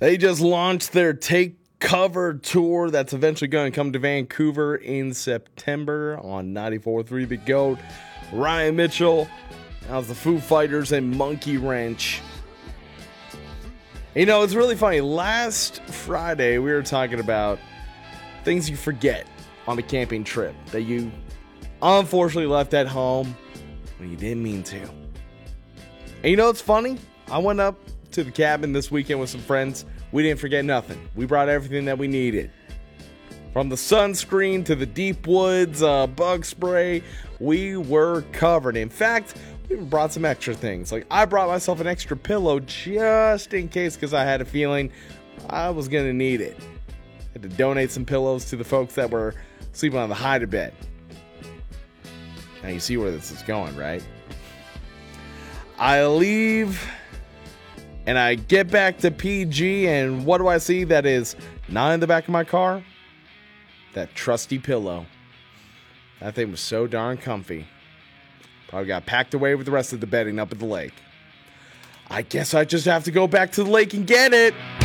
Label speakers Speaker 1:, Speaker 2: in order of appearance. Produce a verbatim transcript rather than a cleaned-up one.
Speaker 1: They just launched their Take Cover tour that's eventually going to come to Vancouver in September on ninety-four point three The GOAT. Ryan Mitchell, how's the Foo Fighters and Monkey Wrench. You know, it's really funny. Last Friday, we were talking about things you forget on a camping trip that you unfortunately left at home when you didn't mean to. And you know what's funny? I went up to the cabin this weekend with some friends. We didn't forget nothing. We brought everything that we needed. From the sunscreen to the Deep Woods uh, bug spray, we were covered. In fact, we even brought some extra things. Like, I brought myself an extra pillow just in case, because I had a feeling I was going to need it. I had to donate some pillows to the folks that were sleeping on the hide-a-bed. Now you see where this is going, right? I leave and I get back to P G, and what do I see that is not in the back of my car? That trusty pillow. That thing was so darn comfy. Probably got packed away with the rest of the bedding up at the lake. I guess I just have to go back to the lake and get it.